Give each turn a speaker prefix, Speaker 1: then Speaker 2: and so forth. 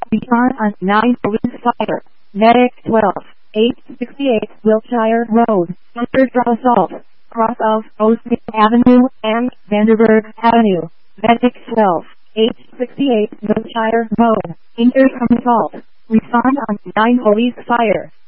Speaker 1: Respond on 9 Police Fire. Medic 12, 868 Wiltshire Road, Underdraw Assault, cross of Osmond Avenue and Vanderburg Avenue. Medic 12, 868 Wiltshire Road, injured from assault. Respond on 9 Police Fire.